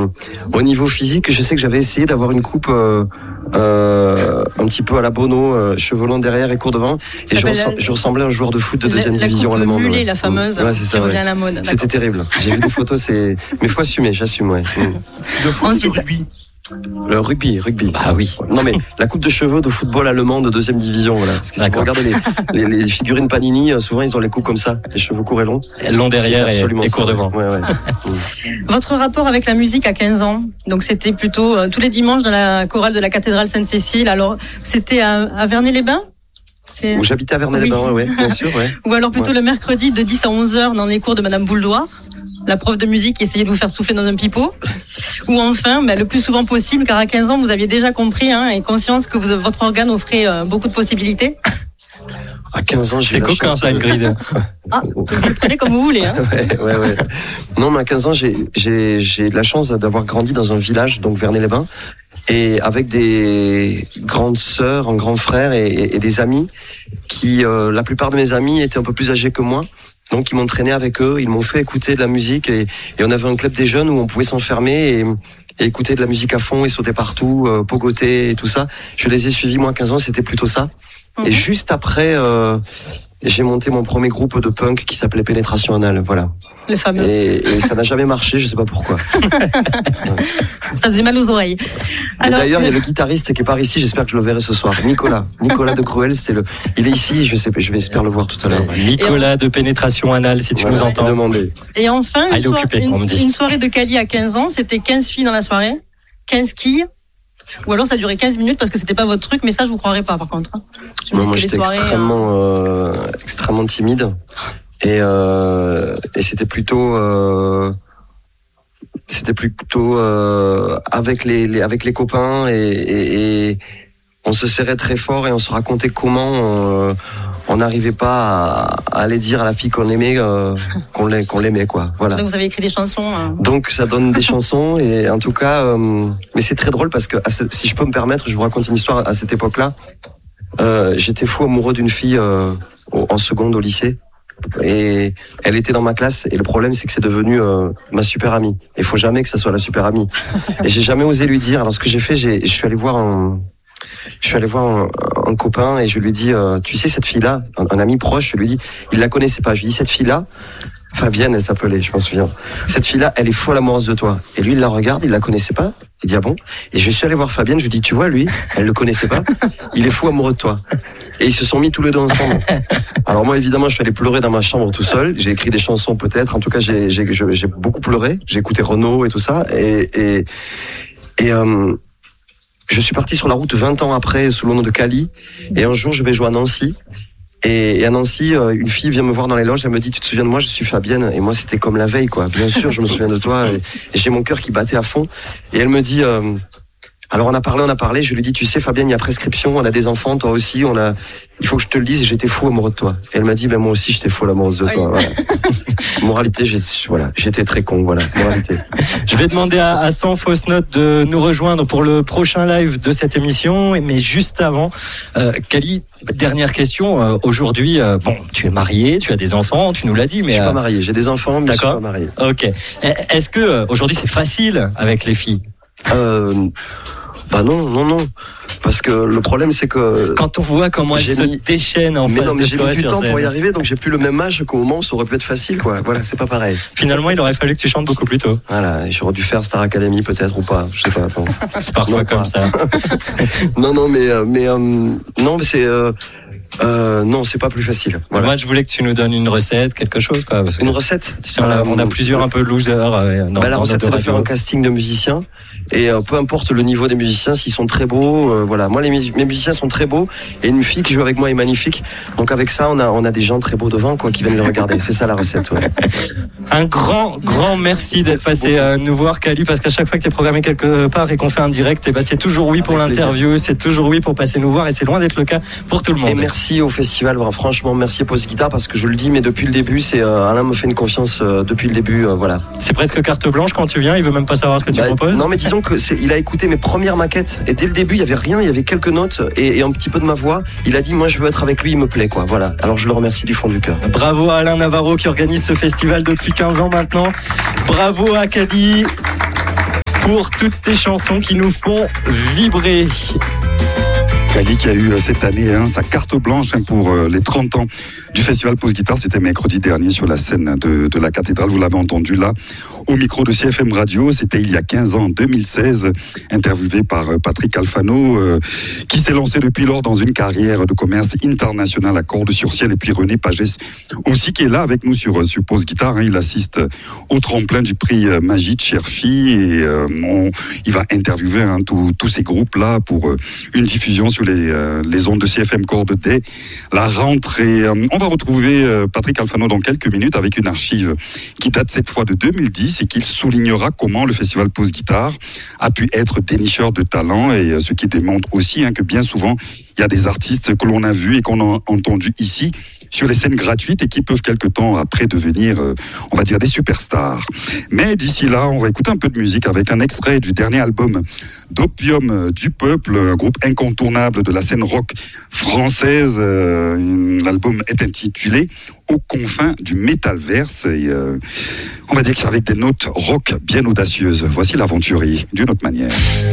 au niveau physique, je sais que j'avais essayé d'avoir une coupe un petit peu à la Bono, cheveux longs derrière et court devant. Et je ressemblais à un joueur de foot de deuxième division allemande. La coupe la fameuse, qui revient à la mode. C'était terrible. J'ai vu des photos, mais faut assumer, j'assume, ouais. Le foot, le rugby. Le rugby. Bah oui. Non mais la coupe de cheveux de football allemand de deuxième division, voilà. Parce que si vous regardez les figurines Panini, souvent ils ont les coupes comme ça, les cheveux courts et longs. Long derrière et court devant. Ouais. Votre rapport avec la musique à 15 ans, donc c'était plutôt tous les dimanches dans la chorale de la cathédrale Sainte-Cécile. Alors c'était à Vernay-les-Bains? Où j'habitais à Vernay-les-Bains, oui, bien sûr. Ouais. Ou alors plutôt le mercredi de 10 à 11h dans les cours de Madame Bouldoir, la prof de musique qui essayait de vous faire souffler dans un pipeau. Ou enfin, le plus souvent possible, car à 15 ans, vous aviez déjà compris et conscience que votre organe offrait beaucoup de possibilités. À 15 ans, j'ai c'est coquin ça, Ingrid. Vous le prenez comme vous voulez. Ouais. Non, mais à 15 ans, j'ai la chance d'avoir grandi dans un village, donc Vernay-les-Bains, et avec des grandes sœurs, un grand frère et des amis qui, la plupart de mes amis étaient un peu plus âgés que moi. Donc ils m'entraînaient avec eux, ils m'ont fait écouter de la musique et on avait un club des jeunes où on pouvait s'enfermer et écouter de la musique à fond et sauter partout, pogoter et tout ça. Je les ai suivis, moi à 15 ans, c'était plutôt ça. Et juste après, j'ai monté mon premier groupe de punk qui s'appelait Pénétration Anale, voilà. Le fameux. Et ça n'a jamais marché, je sais pas pourquoi. Ça faisait mal aux oreilles. Alors, d'ailleurs, il y a le guitariste qui est par ici, j'espère que je le verrai ce soir. Nicolas de Cruel, il est ici, je vais espérer le voir tout à l'heure. Nicolas de Pénétration Anale, si tu nous entends. Demander. Et enfin, une soirée de Cali à 15 ans, c'était 15 filles dans la soirée, 15 quilles. Ou alors ça durait 15 minutes parce que c'était pas votre truc, mais ça je vous croirais pas par contre. Non, moi j'étais extrêmement timide et c'était plutôt avec les copains et on se serrait très fort et on se racontait comment on n'arrivait pas à aller dire à la fille qu'on aimait qu'on l'aimait quoi. Voilà. Donc vous avez écrit des chansons. Donc ça donne des chansons et en tout cas, mais c'est très drôle parce que si je peux me permettre, je vous raconte une histoire à cette époque-là. J'étais fou amoureux d'une fille en seconde au lycée. Et elle était dans ma classe et le problème c'est que c'est devenu ma super amie. Il faut jamais que ça soit la super amie. Et j'ai jamais osé lui dire. Alors ce que j'ai fait, je suis allé voir un copain et je lui ai dit tu sais cette fille-là, un ami proche, je lui ai dit, il la connaissait pas. Je lui ai dit cette fille-là, Fabienne elle s'appelait, je m'en souviens. Cette fille-là, elle est folle amoureuse de toi. Et lui il la regarde, il la connaissait pas. Il dit ah bon. Et je suis allé voir Fabienne, je lui ai dit tu vois lui, elle le connaissait pas, il est fou amoureux de toi. Et ils se sont mis tous les deux ensemble. Alors moi évidemment je suis allé pleurer dans ma chambre tout seul. J'ai écrit des chansons peut-être. En tout cas j'ai beaucoup pleuré. J'ai écouté Renaud et tout ça. Et je suis parti sur la route 20 ans après sous le nom de Cali. Et un jour je vais jouer à Nancy. Et à Nancy, une fille vient me voir dans les loges, elle me dit tu te souviens de moi, je suis Fabienne. Et moi c'était comme la veille quoi. Bien sûr je me souviens de toi et j'ai mon cœur qui battait à fond. Et elle me dit alors on a parlé, je lui dis tu sais Fabienne, il y a prescription, on a des enfants, toi aussi, il faut que je te le dise et j'étais fou amoureux de toi. Et elle m'a dit moi aussi j'étais fou amoureuse de toi. Voilà. Moralité, j'étais très con, voilà. Moralité. Je vais demander à Sans Fausse Note de nous rejoindre pour le prochain live de cette émission, mais juste avant, Cali, dernière question. Aujourd'hui, tu es marié, tu as des enfants, tu nous l'as dit, mais je suis pas marié. J'ai des enfants, mais d'accord. Je suis pas marié. Ok. Est-ce que aujourd'hui c'est facile avec les filles? Non. Parce que le problème c'est que quand on voit comment elles se déchaînent en face de j'ai mis du temps pour y arriver, donc j'ai plus le même âge qu'au moment où ça aurait pu être facile quoi. Voilà, c'est pas pareil. Finalement, il aurait fallu que tu chantes beaucoup plus tôt. Voilà, j'aurais dû faire Star Academy peut-être ou pas, je sais pas. Attends. C'est parfois comme ça. Non, c'est pas plus facile. Voilà. Moi, je voulais que tu nous donnes une recette, quelque chose quoi. Une recette. Tu sais, on a plusieurs un peu losers. La recette, c'est de faire un casting de musiciens. Et peu importe le niveau des musiciens, s'ils sont très beaux, voilà. Moi, mes musiciens sont très beaux et une fille qui joue avec moi est magnifique. Donc avec ça, on a des gens très beaux devant, quoi, qui viennent le regarder. C'est ça la recette. Ouais. Un grand merci d'être passé nous voir, Cali, parce qu'à chaque fois que tu es programmé quelque part et qu'on fait un direct, c'est toujours oui pour l'interview, c'est toujours oui pour passer nous voir et c'est loin d'être le cas pour tout le monde. Et merci au festival, franchement, merci à Pause Guitare parce que je le dis, mais depuis le début, Alain me fait une confiance depuis le début, voilà. C'est presque carte blanche quand tu viens, il veut même pas savoir ce que tu proposes. Non, mais disons il a écouté mes premières maquettes et dès le début il y avait rien, il y avait quelques notes et un petit peu de ma voix. Il a dit moi je veux être avec lui, il me plaît quoi. Voilà. Alors je le remercie du fond du cœur. Bravo à Alain Navarro qui organise ce festival depuis 15 ans maintenant. Bravo à Cali. pour toutes ces chansons qui nous font vibrer. Kali qui a eu cette année sa carte blanche pour les 30 ans du Festival Pause Guitare. C'était mercredi dernier sur la scène de la cathédrale. Vous l'avez entendu là au micro de CFM Radio. C'était il y a 15 ans, en 2016, interviewé par Patrick Alfano, qui s'est lancé depuis lors dans une carrière de commerce international à Cordes sur Ciel. Et puis René Pagès aussi qui est là avec nous sur Pause Guitare. Il assiste au tremplin du prix Magie de Cherfi et il va interviewer tous ces groupes-là pour une diffusion sur les ondes de CFM Cordes dès la rentrée. On va retrouver Patrick Alfano dans quelques minutes avec une archive qui date cette fois de 2010 et qu'il soulignera comment le Festival Pause Guitare a pu être dénicheur de talent et ce qui démontre aussi que bien souvent il y a des artistes que l'on a vus et qu'on a entendus ici sur les scènes gratuites et qui peuvent quelque temps après devenir, on va dire, des superstars. Mais d'ici là, on va écouter un peu de musique avec un extrait du dernier album d'Opium du Peuple, un groupe incontournable de la scène rock française. L'album est intitulé Aux confins du métalverse et on va dire que c'est avec des notes rock bien audacieuses. Voici l'aventurier d'une autre manière.